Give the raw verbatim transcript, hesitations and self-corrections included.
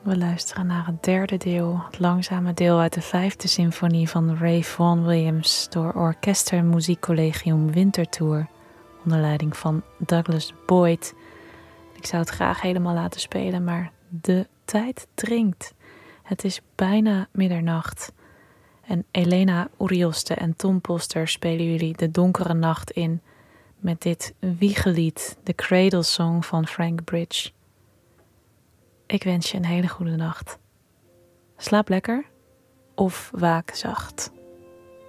We luisteren naar het derde deel, het langzame deel uit de vijfde symfonie van Ray Vaughan Williams door Orchester Muziekcollegium Winterthur onder leiding van Douglas Boyd. Ik zou het graag helemaal laten spelen, maar de tijd dringt. Het is bijna middernacht en Elena Urioste en Tom Poster spelen jullie de donkere nacht in met dit wiegelied, de Cradle Song van Frank Bridge. Ik wens je een hele goede nacht. Slaap lekker of waak zacht.